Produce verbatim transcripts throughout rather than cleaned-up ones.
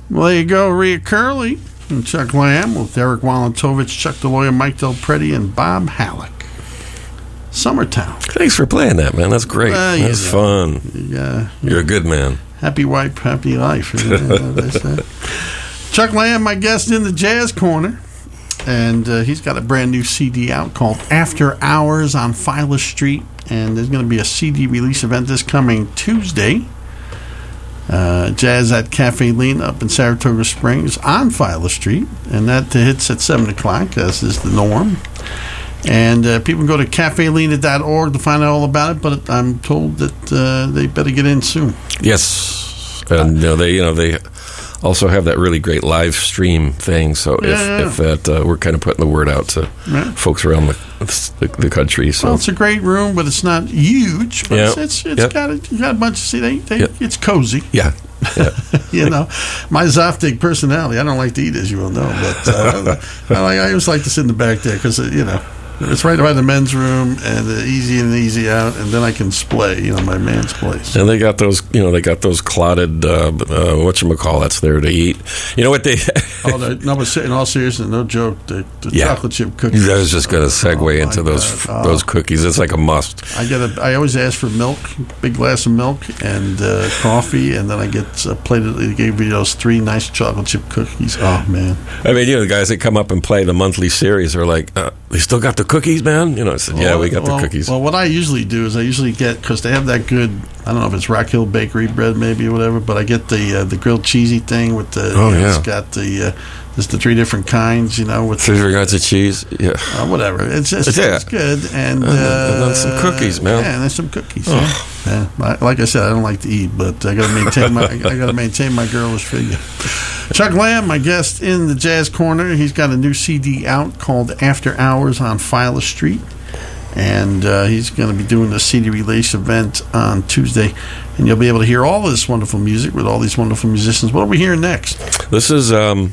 Well, there you go, Rhea Curley and Chuck Lamb with Eric Walentovich, Chuck DeLoya, Mike Del Prete, and Bob Halleck. Summertown. Thanks for playing that, man. That's great. Uh, That's yeah. fun. Yeah, You're a good man. Happy wife, happy life. Chuck Lamb, my guest in the Jazz Corner. And uh, he's got a brand new C D out called After Hours on Filer Street. And there's going to be a C D release event this coming Tuesday. Uh, Jazz at Cafe Lena up in Saratoga Springs on Filer Street. And that hits at seven o'clock, as is the norm. And uh, people can go to cafe lena dot org to find out all about it, but I'm told that uh, they better get in soon. Yes. And you know, they you know they also have that really great live stream thing. So Yeah, if, yeah. if that uh, we're kind of putting the word out to Yeah. folks around the the, the country. So Well, it's a great room, but it's not huge. But Yeah. it's it's, it's Yep. got a, you got a bunch of see they, they Yep. it's cozy. yeah. Yeah. You know, my Zoftig personality. I don't like to eat, as you well know, but uh, I, like, I always like to sit in the back there because you know. It's right by the men's room, and uh, easy in and easy out, and then I can splay, you know, my man's place. And they got those, you know, they got those clotted, uh, uh, whatchamacallits there to eat. You know what they... Oh, the, no, but in all seriousness, no joke, the, the Yeah. chocolate chip cookies. I was just going to segue Oh, into my those God. those Oh. cookies. It's like a must. I get a. I always ask for milk, big glass of milk, and uh, coffee, and then I get a plate of. They gave me those three nice chocolate chip cookies. Oh man! I mean, you know, the guys that come up and play the monthly series are like, uh, they still got the cookies, man? You know, I said, yeah, Well, we got well, the cookies. Well, what I usually do is I usually get, because they have that good. I don't know if it's Rock Hill Bakery bread, maybe or whatever, but I get the uh, the grilled cheesy thing with the. Oh, you know, yeah. It's got the. Uh, There's the three different kinds, you know, with Three regards of cheese, yeah. uh, whatever. It's just Yeah. it's good, and, And uh, then- and then some cookies, man. Yeah, and there's some cookies. Yeah. Yeah. I- Like I said, I don't like to eat, but I got to maintain my I got to maintain my girlish figure. Chuck Lamb, my guest in the Jazz Corner, he's got a new C D out called After Hours on Filer Street, and uh, he's going to be doing the C D release event on Tuesday, and you'll be able to hear all this wonderful music with all these wonderful musicians. What are we hearing next? This is um,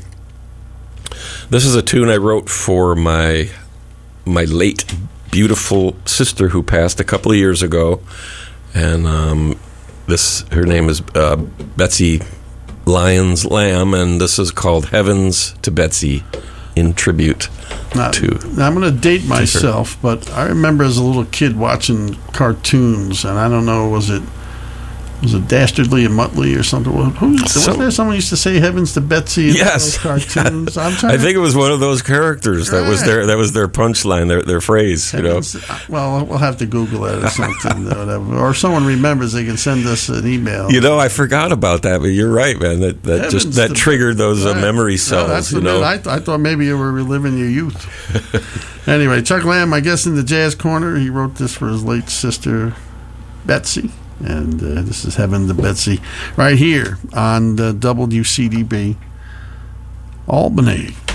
this is a tune I wrote for my my late beautiful sister who passed a couple of years ago, and um, this her name is uh, Betsy Lyons Lamb, and this is called "Heavens to Betsy" in tribute Now, to. now I'm going to date myself, but I remember as a little kid watching cartoons, and I don't know, was it was it Dastardly and Muttley or something? Who, wasn't Some- there someone used to say "Heavens to Betsy" in Yes, those cartoons? I'm trying I to- think it was one of those characters that was Right. their that was their punchline, their their phrase. You know, Heavens- well, we'll have to Google that or something, or whatever. Or if someone remembers, they can send us an email. you know, I forgot about that, but you're right, man. That that Heavens just that to- triggered those uh, Right. memory No, cells. that's you the know, minute I, I thought maybe you were reliving your youth. Anyway, Chuck Lamb, I guess in the Jazz Corner, he wrote this for his late sister, Betsy. And uh, this is Heaven to Betsy right here on the W C D B Albany.